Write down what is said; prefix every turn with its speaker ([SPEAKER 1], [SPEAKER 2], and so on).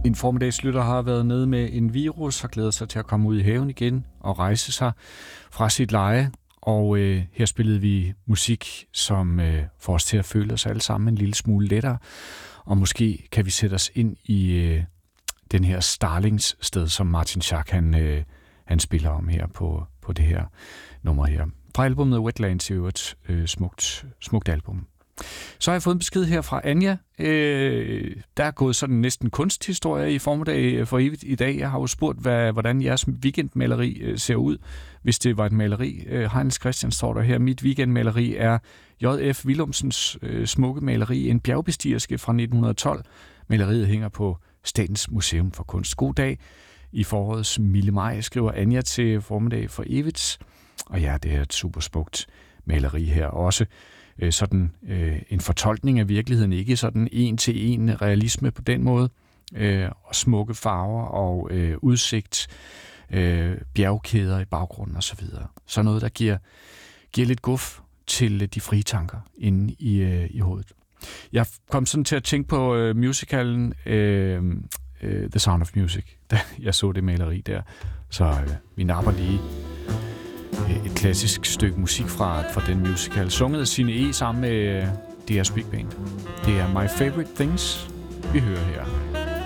[SPEAKER 1] En formiddagslytter har været nede med en virus og glæder sig til at komme ud i haven igen og rejse sig fra sit leje. Og her spillede vi musik, som får os til at føle os alle sammen en lille smule lettere. Og måske kan vi sætte os ind i den her Starlings sted, som Martin Schack han spiller om her på det her nummer her. Fra albumet Wetlands i øvrigt, smukt album. Så har jeg fået en besked her fra Anja. Der er gået sådan næsten kunsthistorie i formiddag for evigt i dag. Jeg har jo spurgt, hvordan jeres weekendmaleri ser ud, hvis det var et maleri. Heinz Christian står der her. Mit weekendmaleri er J.F. Willumsens smukke maleri, en bjergbestigerske fra 1912. Maleriet hænger på Statens Museum for Kunst. God dag i forårets milde maj, skriver Anja til formiddag for evigt. Og ja, det er et super smukt maleri her også. Sådan en fortolkning af virkeligheden, ikke sådan en-til-en realisme på den måde, og smukke farver og udsigt, bjergkæder i baggrunden osv. Så noget, der giver lidt guf til de frie tanker inde i hovedet. Jeg kom sådan til at tænke på musicalen The Sound of Music, da jeg så det maleri der. Så vi napper lige et klassisk stykke musik fra den musical, sunget af Signe E. sammen med DR's Big Band. Det er My Favorite Things, vi hører her.